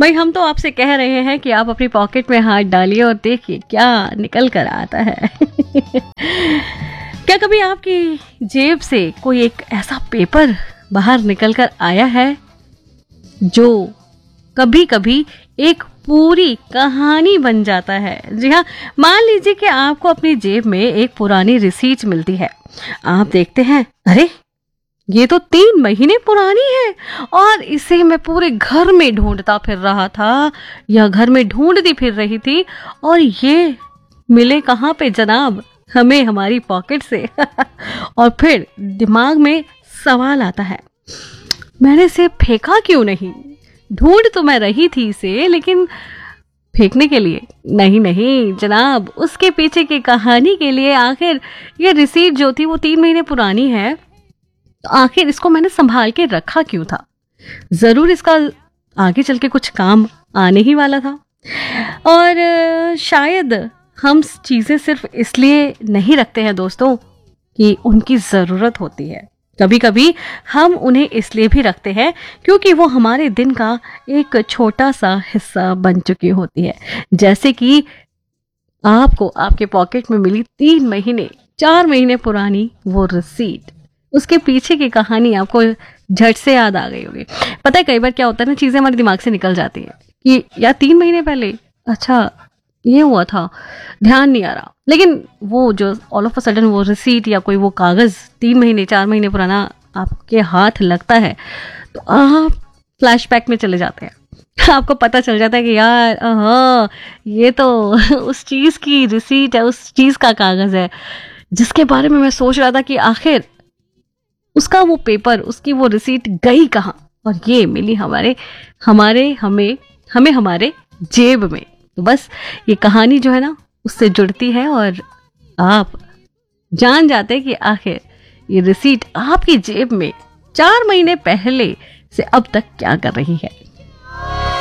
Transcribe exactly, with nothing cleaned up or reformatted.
भाई हम तो आपसे कह रहे हैं कि आप अपनी पॉकेट में हाथ डालिए और देखिए क्या निकल कर आता है। क्या कभी आपकी जेब से कोई एक ऐसा पेपर बाहर निकल कर आया है जो कभी कभी एक पूरी कहानी बन जाता है? जी हाँ, मान लीजिए कि आपको अपनी जेब में एक पुरानी रिसीट मिलती है। आप देखते हैं, अरे ये तो तीन महीने पुरानी है और इसे मैं पूरे घर में ढूंढता फिर रहा था या घर में ढूंढती फिर रही थी और ये मिले कहाँ पे जनाब, हमें हमारी पॉकेट से। और फिर दिमाग में सवाल आता है, मैंने इसे फेंका क्यों नहीं? ढूंढ तो मैं रही थी इसे, लेकिन फेंकने के लिए नहीं। नहीं जनाब, उसके पीछे की कहानी के लिए आखिर ये रिसीट जो थी वो तीन महीने पुरानी है, तो आखिर इसको मैंने संभाल के रखा क्यों था? जरूर इसका आगे चल के कुछ काम आने ही वाला था। और शायद हम चीजें सिर्फ इसलिए नहीं रखते हैं दोस्तों कि उनकी जरूरत होती है, कभी कभी हम उन्हें इसलिए भी रखते हैं क्योंकि वो हमारे दिन का एक छोटा सा हिस्सा बन चुकी होती है। जैसे कि आपको आपके पॉकेट में मिली तीन महीने चार महीने पुरानी वो रिसीट, उसके पीछे की कहानी आपको झट से याद आ गई होगी। पता है कई बार क्या होता है ना, चीजें हमारे दिमाग से निकल जाती है कि यार तीन महीने पहले अच्छा ये हुआ था, ध्यान नहीं आ रहा, लेकिन वो जो ऑल ऑफ अ सडन वो रिसीट या कोई वो कागज तीन महीने चार महीने पुराना आपके हाथ लगता है तो आप फ्लैशबैक में चले जाते हैं। आपको पता चल जाता है कि यार हाँ ये तो उस चीज की रिसीट है, उस चीज का कागज है जिसके बारे में मैं सोच रहा था कि आखिर उसका वो पेपर, उसकी वो रिसीट गई कहाँ और ये मिली हमारे हमारे हमें हमें हमारे जेब में। तो बस ये कहानी जो है ना उससे जुड़ती है और आप जान जाते हैं कि आखिर ये रिसीट आपकी जेब में चार महीने पहले से अब तक क्या कर रही है।